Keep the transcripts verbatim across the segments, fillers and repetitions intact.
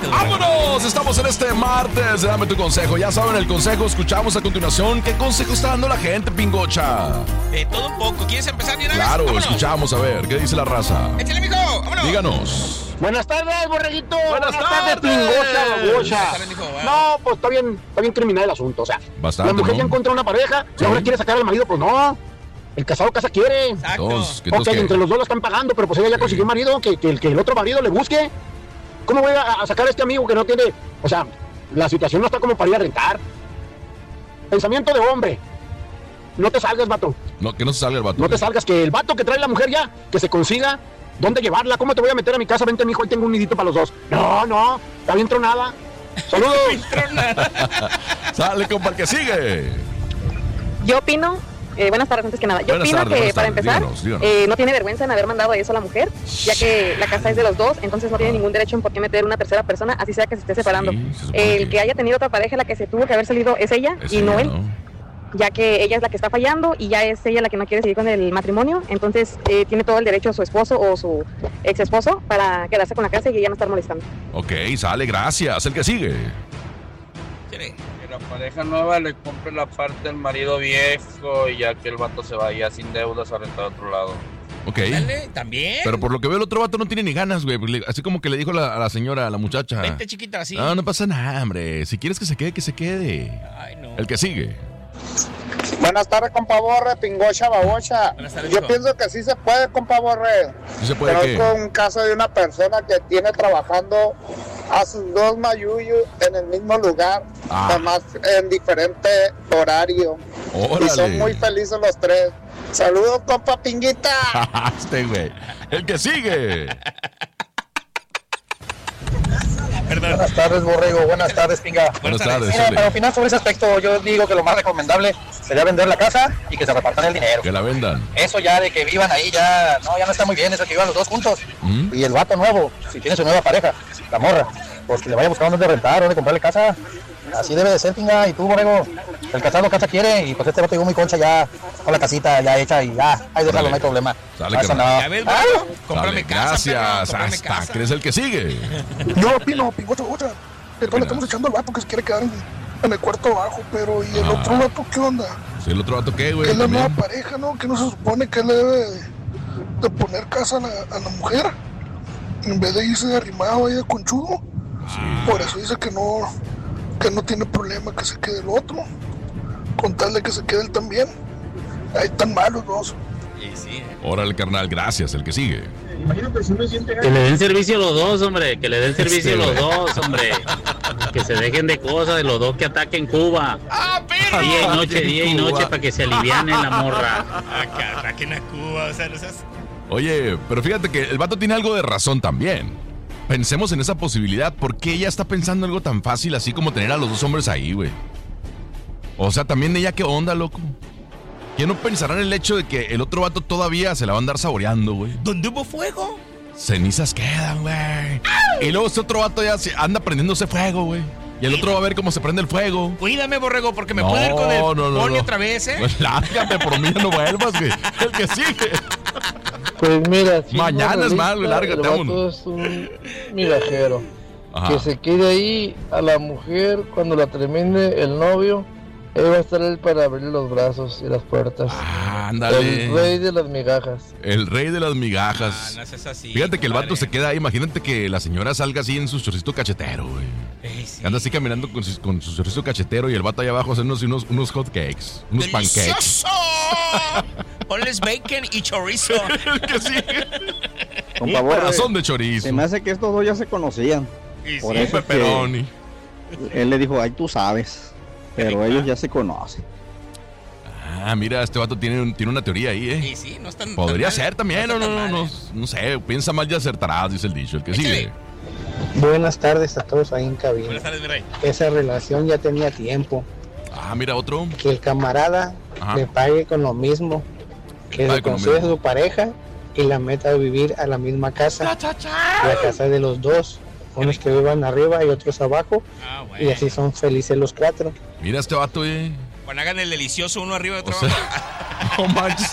Adelante, ¡vámonos! Estamos en este martes. Dame tu consejo. Ya saben el consejo. Escuchamos a continuación. ¿Qué consejo está dando la gente, Pingocha? De todo un poco. ¿Quieres empezar de una Claro, vez? Vámonos. Escuchamos a ver. ¿Qué dice la raza? ¡Échale, amigo! ¡Vámonos! Díganos. Buenas tardes, borreguito. Buenas tardes. Pingocha, babocha. Buenas tardes, mijo. Wow. No, pues está bien, está bien criminal el asunto. O sea, Bastante, la mujer ¿no? ya encontró una pareja y Sí. ahora quiere sacar al marido. Pues no, el casado casa quiere. Exacto. Dos, ¿qué Ok, entonces qué? entre los dos lo están pagando, pero pues ella ya Sí. consiguió un marido, que, que, el- que el otro marido le busque. ¿Cómo voy a, a sacar a este amigo que no tiene? O sea, la situación no está como para ir a rentar. Pensamiento de hombre. No te salgas, vato. No, que no se salga el vato. No te salgas, que el vato que trae la mujer ya, que se consiga dónde llevarla. ¿Cómo te voy a meter a mi casa? Vente, mijo, hoy tengo un nidito para los dos. No, no, está bien tronada. Saludos. Sale, compa, el que sigue. Yo opino, eh, buenas tardes antes que nada, yo Buenas opino tardes, que buenas para tardes, empezar díganos, díganos. eh, no tiene vergüenza en haber mandado eso a la mujer, ya que la casa es de los dos, entonces no tiene ningún derecho en por qué meter una tercera persona, así sea que se esté separando. Sí, se supone El que- que haya tenido otra pareja, la que se tuvo que haber salido es ella Es y ella, no él, ¿no? ya que ella es la que está fallando y ya es ella la que no quiere seguir con el matrimonio, entonces eh, tiene todo el derecho su esposo o su ex esposo para quedarse con la casa y ella no estar molestando. Ok, sale, gracias. El que sigue. Échale. Que la pareja nueva le compre la parte del marido viejo y ya que el vato se vaya sin deudas a rentar a otro lado. Ok. Dale, también. Pero por lo que veo, el otro vato no tiene ni ganas, güey. Le- Así como que le dijo la- a la señora, a la muchacha. Vente, chiquita, así. No, no pasa nada, hombre. Si quieres que se quede, que se quede. Ay, no. El que sigue. Buenas tardes, compa Borre, Pingocha, babocha. Buenas tardes, Yo hijo. pienso que sí se puede, compa Borre. ¿Sí se puede qué? Conozco un caso de una persona que tiene trabajando a sus dos mayuyos en el mismo lugar, Ah. además en diferente horario. Y son Órale. muy felices los tres. Saludos, compa Pinguita. Este, güey. El que sigue. Perdón. Buenas tardes, Borrego. Buenas tardes, Pinga. Buenas tardes, Mira, para Sole. opinar sobre ese aspecto, yo digo que lo más recomendable sería vender la casa y que se repartan el dinero. Que la vendan. Eso ya de que vivan ahí, ya no, ya no está muy bien, eso que vivan los dos juntos. ¿Mm? Y el vato nuevo, si tiene su nueva pareja, la morra, pues que le vaya buscando dónde rentar, dónde comprarle casa. Así debe de ser, Pinga. Y tú, Borrego, el casado casa quiere y pues este vato llegó muy concha ya con la casita ya hecha y ya, ahí déjalo, Órale. no hay problema. Sale, No, eso carnal. no. Ya ves, Ah, bro. Cómprame Sale, casa, perro, gracias. cómprame Hasta casa. que eres el que sigue. Yo opino, pingocha, bocha. Pero ¿Qué le estamos opinas? echando al vato que se quiere quedar en, en el cuarto abajo, pero ¿y el Ah. otro vato qué onda? Si el otro vato qué, Que güey. es la nueva También. pareja, ¿no? Que no se supone que le debe de, de poner casa a la, a la mujer en vez de irse arrimado ahí de conchudo. Por eso dice que no, que no tiene problema que se quede el otro, con tal de que se quede él también. Ahí están malos dos. Sí, sí, eh. Órale, carnal, gracias. El que sigue. Que le den servicio a los dos, hombre. Que le den servicio Este, a los güey. dos, hombre. Que se dejen de cosas de los dos que ataquen Cuba. ¡Ah, perro! Día y noche, Ataquen día y Cuba. noche para que se aliviane la morra. Acá, ataquen a Cuba, o sea, no seas... Oye, pero fíjate que el vato tiene algo de razón también. Pensemos en esa posibilidad. ¿Por qué ella está pensando algo tan fácil así como tener a los dos hombres ahí, güey? O sea, también ella, ¿qué onda, loco? ¿Quién no pensará en el hecho de que el otro vato todavía se la va a andar saboreando, güey? ¿Dónde hubo fuego? Cenizas quedan, güey. Y luego este otro vato ya se anda prendiéndose fuego, güey. Y el otro va a ver cómo se prende el fuego. Cuídame, borrego, porque me No, puedo ir con el no, no, pony no. otra vez, ¿eh? Pues lárgate, por mí ya no vuelvas, güey. El que sigue. Pues mira, si Mañana es realista, malo, lárgate, el vato vámonos. es un migajero. Ajá. Que se quede ahí a la mujer cuando la termine el novio. Ahí va a estar él para abrirle los brazos y las puertas. Ah, ándale. El rey de las migajas. El rey de las migajas. Ah, no seas así. Fíjate que el vato compadre. se queda ahí. Imagínate que la señora salga así en su chorcito cachetero, güey. Ey, sí. Anda así caminando con su, con su choricito cachetero y el vato allá abajo haciendo unos, unos hot cakes, unos pancakes. ¡Delicioso! Ponles bacon y chorizo. El que sigue. Con Un favor, corazón de Se chorizo. me hace que estos dos ya se conocían. Y Por sí, eso Un es que pepperoni. él le dijo, ay, tú sabes. Pero ellos ya se conocen. Ah, mira, este vato tiene, un- tiene una teoría ahí, ¿eh? y sí, no están Podría tan ser mal, también, no, está no, tan no, mal, no, ¿eh? no sé, piensa mal y acertarás, dice el dicho, el que Échale. sigue. Buenas tardes a todos ahí en cabina. Buenas tardes, mi rey. Esa relación ya tenía tiempo. Ah, mira, otro. Que el camarada Ajá. le pague con lo mismo. Que pague le con lo consiga a mismo. su pareja y la meta a vivir a la misma casa. La casa de los dos. Unos que vivan arriba y otros abajo. Ah, Y bueno. así son felices los cuatro. Mira este vato, eh. Cuando hagan el delicioso uno arriba y otro O sea, abajo. no manches.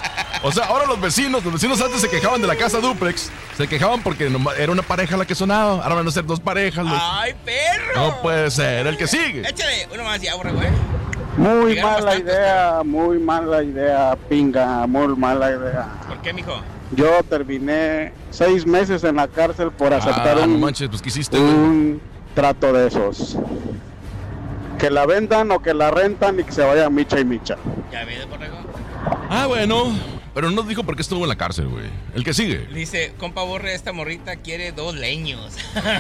O sea, ahora los vecinos, los vecinos antes se quejaban de la casa duplex. Se quejaban porque nomás era una pareja la que sonaba. Ahora van a ser dos parejas. Los... ¡Ay, perro! No puede ser, el que sigue. Échale uno más ya, borrego, ¿eh? Muy Llegaron mala bastantes, idea, muy mala idea, pinga, muy mala idea. ¿Por qué, mijo? Yo terminé seis meses en la cárcel por aceptar Ah, un, no manches, pues ¿qué hiciste, güey? un trato de esos. Que la vendan o que la rentan y que se vaya micha y micha. ¿Ya ves, borrego? Ah, bueno. Pero no dijo por qué estuvo en la cárcel, güey. El que sigue. Dice, compa Borre, esta morrita quiere dos leños.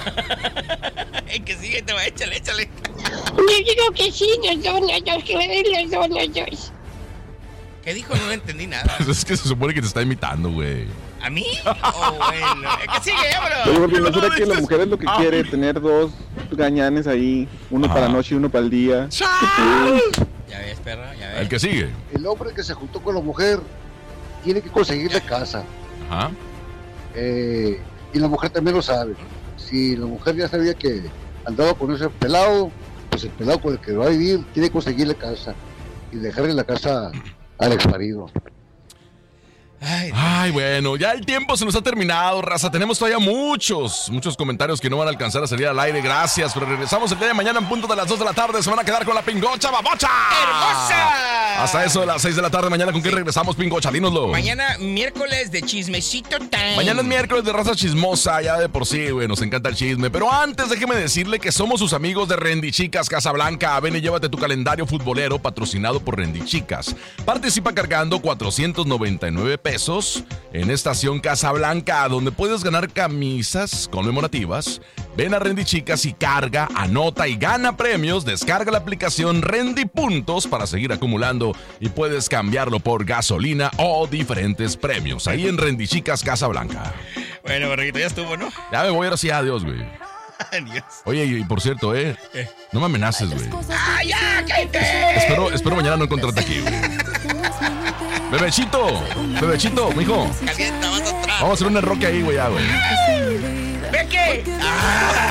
El que sigue te va, échale, échale. Yo digo que sí, los dos, los dos, que los dos, los dos. ¿Qué dijo? No entendí nada. Es que se supone que te está imitando, güey. ¿A mí? Oh, bueno. El que sigue, Oye, vámonos. porque no será que la mujer es lo que quiere, tener dos gañanes ahí, uno para la noche y uno para el día. Ya ves, perro, ya ves. El que sigue. El hombre que se juntó con la mujer tiene que conseguirle casa. Ajá. Eh, y la mujer también lo sabe. Si la mujer ya sabía que andaba con ese pelado, pues el pelado con el que va a vivir tiene que conseguirle casa y dejarle la casa al exmarido. Ay, Ay, bueno, ya el tiempo se nos ha terminado, raza. Tenemos todavía muchos, muchos comentarios que no van a alcanzar a salir al aire. Gracias, pero regresamos el día de mañana en punto de las dos de la tarde. Se van a quedar con la Pingocha Babocha. ¡Hermosa! Hasta eso de las seis de la tarde mañana. ¿Con qué regresamos, Pingocha? Dínoslo. Mañana, miércoles de chismecito time. Mañana es miércoles de raza chismosa, ya de por sí, güey, nos encanta el chisme. Pero antes déjeme decirle que somos sus amigos de Rendichicas Casablanca. Ven y llévate tu calendario futbolero patrocinado por Rendichicas. Participa cargando cuatrocientos noventa y nueve pesos en Estación Casablanca, donde puedes ganar camisas conmemorativas. Ven a Rendichicas y carga, anota y gana premios. Descarga la aplicación Rendi Puntos para seguir acumulando y puedes cambiarlo por gasolina o diferentes premios. Ahí en Rendichicas Casablanca. Bueno, Borreguito, ya estuvo, ¿no? Ya me voy ahora sí, adiós, güey. Adiós. Oye, y por cierto, eh, ¿Qué? no me amenaces, güey. ¡Ah, ya, cállate! Espero, espero mañana no encontrarte aquí, güey. Bebechito, bebechito, mijo. Calienta, vas atrás. Vamos a hacer un enroque ahí, güey, ya, güey. ¿Ve qué? Ah.